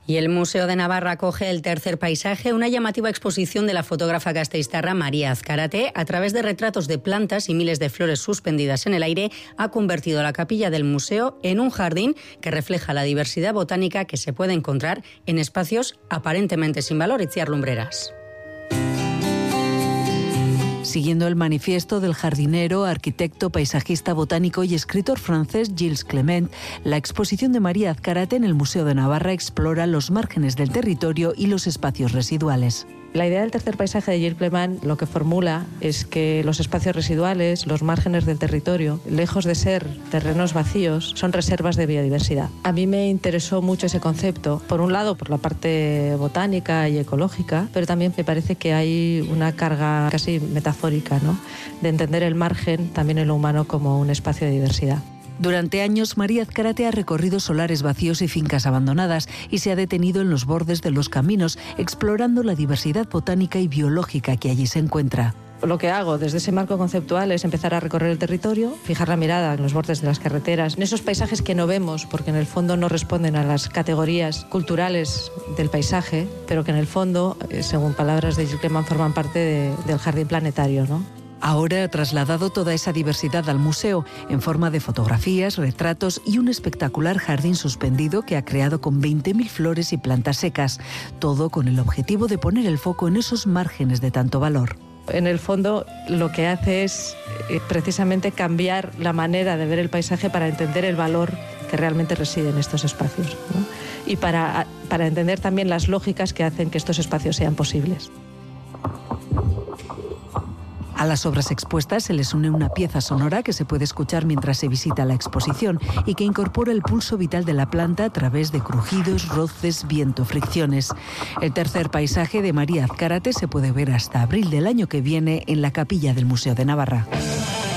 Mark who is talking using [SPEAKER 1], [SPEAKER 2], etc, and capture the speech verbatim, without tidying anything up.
[SPEAKER 1] Y el Museo de Navarra acoge El tercer paisaje, una llamativa exposición de la fotógrafa gasteiztarra María Azcárate. A través de retratos de plantas y miles de flores suspendidas en el aire, ha convertido la capilla del museo en un jardín que refleja la diversidad botánica que se puede encontrar en espacios aparentemente sin valor. Itziar Lumbreras.
[SPEAKER 2] Siguiendo el manifiesto del jardinero, arquitecto, paisajista, botánico y escritor francés Gilles Clement, la exposición de María Azcárate en el Museo de Navarra explora los márgenes del territorio y los espacios residuales.
[SPEAKER 3] La idea del tercer paisaje de Gilles Clement lo que formula es que los espacios residuales, los márgenes del territorio, lejos de ser terrenos vacíos, son reservas de biodiversidad. A mí me interesó mucho ese concepto, por un lado por la parte botánica y ecológica, pero también me parece que hay una carga casi metafórica, ¿no?, de entender el margen también en lo humano como un espacio de diversidad.
[SPEAKER 2] Durante años, María Azcárate ha recorrido solares vacíos y fincas abandonadas y se ha detenido en los bordes de los caminos, explorando la diversidad botánica y biológica que allí se encuentra.
[SPEAKER 3] Lo que hago desde ese marco conceptual es empezar a recorrer el territorio, fijar la mirada en los bordes de las carreteras, en esos paisajes que no vemos porque en el fondo no responden a las categorías culturales del paisaje, pero que en el fondo, según palabras de Gilles Clement, forman parte de, del jardín planetario, ¿no?
[SPEAKER 2] Ahora ha trasladado toda esa diversidad al museo en forma de fotografías, retratos y un espectacular jardín suspendido que ha creado con veinte mil flores y plantas secas, todo con el objetivo de poner el foco en esos márgenes de tanto valor.
[SPEAKER 3] En el fondo lo que hace es eh, precisamente cambiar la manera de ver el paisaje para entender el valor que realmente reside en estos espacios, ¿no? Y para, para entender también las lógicas que hacen que estos espacios sean posibles.
[SPEAKER 2] A las obras expuestas se les une una pieza sonora que se puede escuchar mientras se visita la exposición y que incorpora el pulso vital de la planta a través de crujidos, roces, viento, fricciones. El tercer paisaje de María Azcárate se puede ver hasta abril del año que viene en la capilla del Museo de Navarra.